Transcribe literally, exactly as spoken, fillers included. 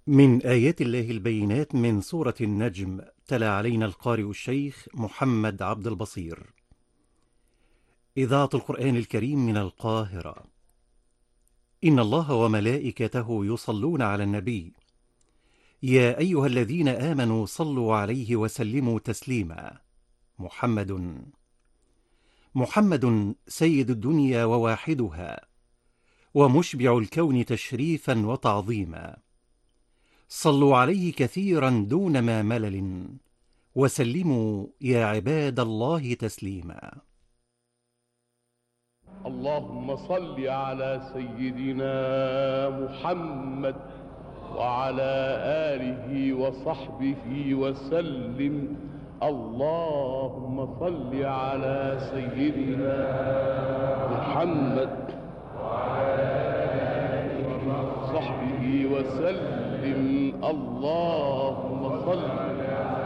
من آيات الله البينات من سورة النجم. تلا علينا القارئ الشيخ محمد عبد البصير. إذاعة القرآن الكريم من القاهرة. إن الله وملائكته يصلون على النبي، يا أيها الذين آمنوا صلوا عليه وسلموا تسليما. محمد محمد سيد الدنيا وواحدها، ومشبع الكون تشريفا وتعظيما. صلوا عليه كثيرا دون ما ملل، وسلموا يا عباد الله تسليما. اللهم صل على سيدنا محمد وعلى آله وصحبه وسلم. اللهم صل على سيدنا محمد وعلى آله وصحبه وسلم. اللهم صل